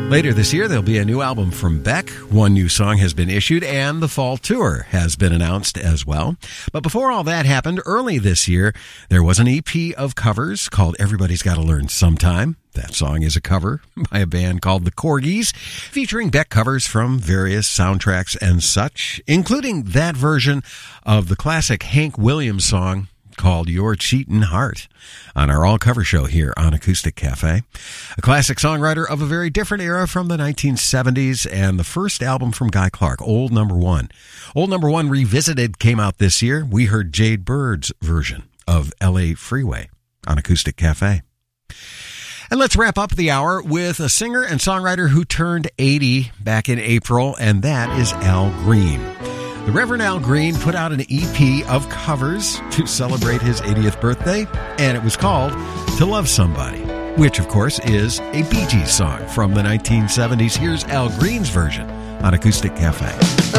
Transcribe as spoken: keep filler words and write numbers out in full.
Later this year, there'll be a new album from Beck. One new song has been issued, and the fall tour has been announced as well. But before all that happened, early this year, there was an E P of covers called Everybody's Gotta Learn Sometime. That song is a cover by a band called the Corgis, featuring Beck covers from various soundtracks and such, including that version of the classic Hank Williams song called Your Cheatin' Heart on our all-cover show here on Acoustic Cafe. A classic songwriter of a very different era from the nineteen seventies, and the first album from Guy Clark, Old Number One. Old Number One Revisited came out this year. We heard Jade Bird's version of L A Freeway on Acoustic Cafe. And let's wrap up the hour with a singer and songwriter who turned eighty back in April, and that is Al Green. The Reverend Al Green put out an E P of covers to celebrate his eightieth birthday, and it was called To Love Somebody, which, of course, is a Bee Gees song from the nineteen seventies. Here's Al Green's version on Acoustic Cafe.